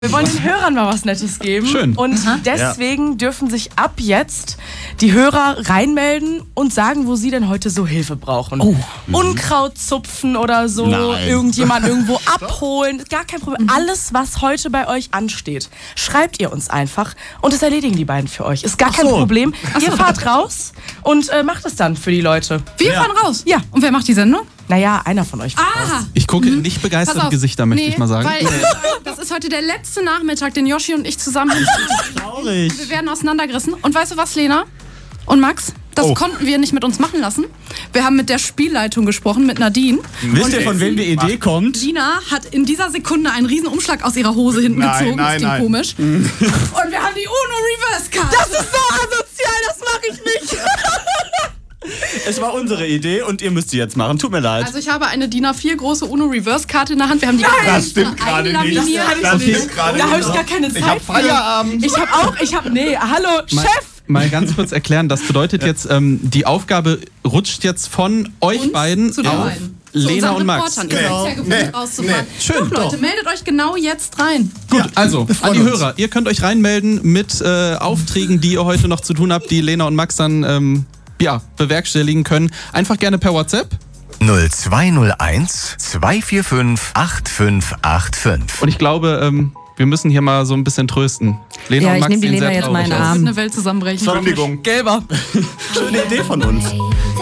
Wir wollen den Hörern mal was Nettes geben. Schön. Und deswegen dürfen sich ab jetzt die Hörer reinmelden und sagen, wo sie denn heute so Hilfe brauchen. Unkraut zupfen oder so, irgendjemand irgendwo abholen. Gar kein Problem. Alles, was heute bei euch ansteht, schreibt ihr uns einfach und das erledigen die beiden für euch. Ist gar kein Problem. Ihr fahrt raus und macht es dann für die Leute. Wir fahren raus? Ja. Und wer macht die Sendung? Naja, einer von euch. Aha. Ich gucke in nicht begeisterte Gesichter, möchte ich mal sagen. Weil das ist heute der letzte Nachmittag, den Yoshi und ich zusammen haben. Traurig. Wir werden auseinandergerissen. Und weißt du was, Lena und Max? Das konnten wir nicht mit uns machen lassen. Wir haben mit der Spielleitung gesprochen, mit Nadine. Wisst ihr, von wem die Idee kommt? Dina hat in dieser Sekunde einen riesen Umschlag aus ihrer Hose hinten gezogen. Das klingt komisch. Und wir haben die UNO-Reverse-Card. Das ist so asozial, das mache ich nicht. Es war unsere Idee und ihr müsst sie jetzt machen. Tut mir leid. Also ich habe eine DIN A4 große UNO-Reverse-Karte in der Hand. Wir haben die Das stimmt gerade nicht. Da habe ich gar keine Zeit. Ich hab Feierabend. Hallo, Chef. Mal ganz kurz erklären, das bedeutet jetzt, die Aufgabe rutscht jetzt von euch beiden zu den auf beiden. Lena und Max. Ihr seid ja gewohnt, rauszufahren. Schön. Doch, Leute, meldet euch genau jetzt rein. Gut, also an die Hörer, ihr könnt euch reinmelden mit Aufträgen, die ihr heute noch zu tun habt, die Lena und Max dann bewerkstelligen können. Einfach gerne per WhatsApp. 0201 245 8585. Und ich glaube, wir müssen hier mal so ein bisschen trösten. Lena und ich Max nehme die sehen Lena sehr jetzt mal in traurig den aus. Arm. Eine Welt zusammenbrechen. Entschuldigung. Gelber. Schöne Idee von uns.